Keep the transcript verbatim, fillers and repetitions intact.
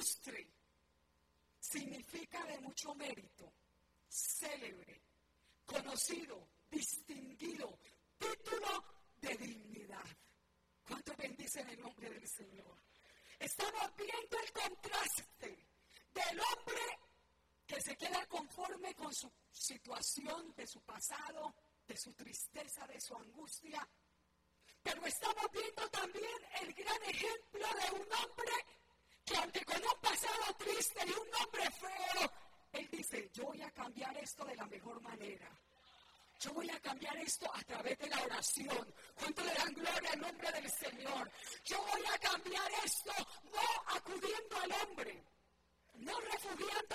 ilustre significa de mucho mérito, célebre, conocido, distinguido, título de dignidad. ¿Cuánto bendicen el nombre del Señor? Estamos viendo el contraste del hombre que se queda conforme con su situación, de su pasado, de su tristeza, de su angustia. Pero estamos viendo también el gran ejemplo de un hombre que, aunque con un pasado triste y un nombre feo, él dice: yo voy a cambiar esto de la mejor manera. Yo voy a cambiar esto a través de la oración. ¿Cuánto le dan gloria al nombre del Señor? Yo voy a cambiar esto no acudiendo al hombre, no refugiando